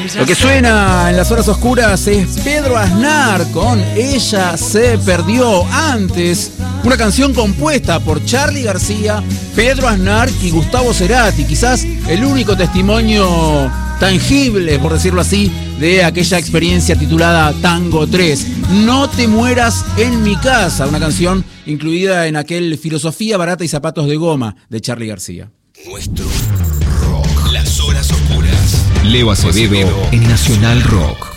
Lo que suena en las horas oscuras es Pedro Aznar con Ella se perdió. Antes, una canción compuesta por Charly García, Pedro Aznar y Gustavo Cerati. Quizás el único testimonio tangible, por decirlo así, de aquella experiencia titulada Tango 3. No te mueras en mi casa, una canción incluida en aquel Filosofía barata y zapatos de goma de Charly García. Nuestro rock. Las horas oscuras. Leo Acevedo en Nacional Rock.